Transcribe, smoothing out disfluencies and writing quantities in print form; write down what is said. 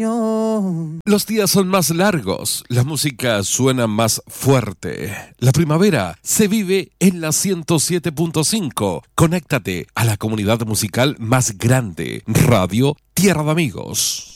Los días son más largos, la música suena más fuerte. La primavera se vive en la 107.5. Conéctate a la comunidad musical más grande, Radio Tierra de Amigos.